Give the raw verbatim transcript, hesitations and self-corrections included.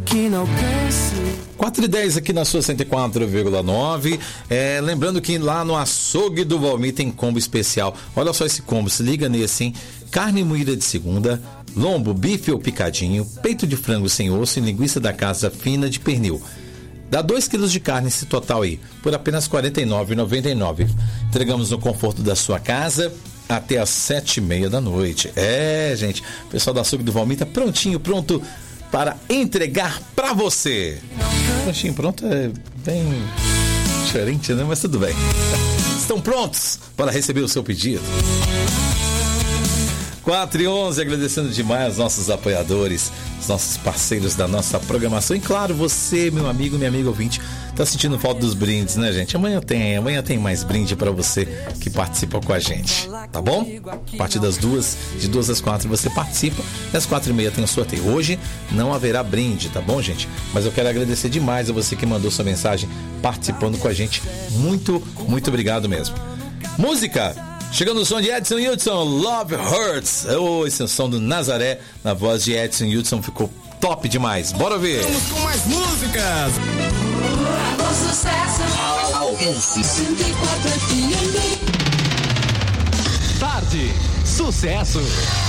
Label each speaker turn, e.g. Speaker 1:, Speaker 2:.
Speaker 1: quatro e dez aqui na sua cento e quatro vírgula nove. É, lembrando que lá no açougue do Valmir tem combo especial. Olha só esse combo, se liga nesse, hein? Carne moída de segunda, lombo, bife ou picadinho, peito de frango sem osso e linguiça da casa fina de pernil. Dá dois quilos de carne esse total aí, por apenas quarenta e nove reais e noventa e nove centavos. Entregamos no conforto da sua casa até às sete e meia da noite. É, gente, o pessoal do açougue do Valmir tá prontinho, pronto para entregar para você. Prontinho, pronto é bem diferente, né? Mas tudo bem. Estão prontos para receber o seu pedido? quatro e onze, agradecendo demais aos nossos apoiadores, os nossos parceiros da nossa programação. E claro, você, meu amigo, minha amiga ouvinte, tá sentindo falta dos brindes, né, gente? Amanhã tem, amanhã tem mais brinde para você que participa com a gente, tá bom? A partir das duas, de duas às quatro você participa, e às quatro e meia tem o sorteio. Hoje não haverá brinde, tá bom, gente? Mas eu quero agradecer demais a você que mandou sua mensagem participando com a gente. Muito, muito obrigado mesmo. Música! Chegando o som de Edson Hudson, Love Hurts. Oh, esse é o som do Nazaré, na voz de Edson Hudson, ficou top demais. Bora ver.
Speaker 2: Vamos com mais músicas.
Speaker 3: O sucesso. cento e quatro F M.
Speaker 2: Tarde, sucesso.